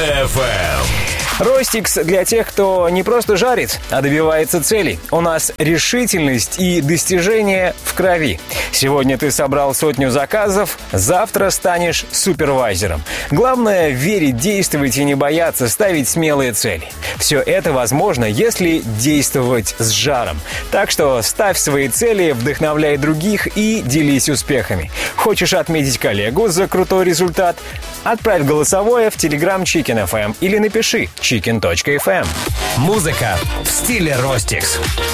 FM. Ростикс для тех, кто не просто жарит, а добивается целей. У нас решительность и достижение в крови. Сегодня ты собрал 100 заказов, завтра станешь супервайзером. Главное — верить, действовать и не бояться ставить смелые цели. Все это возможно, если действовать с жаром. Так что ставь свои цели, вдохновляй других и делись успехами. Хочешь отметить коллегу за крутой результат? Отправь голосовое в Telegram Chicken FM или напиши chicken.fm. Музыка в стиле Ростикс.